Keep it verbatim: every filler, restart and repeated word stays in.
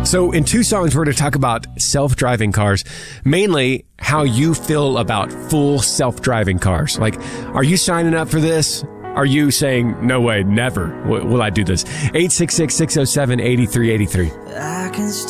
So in two songs, we're going to talk about self-driving cars, mainly how you feel about full self-driving cars. Like, are you signing up for this? Are you saying, no way, never will I do this? eight six six, six oh seven, eight three eight three.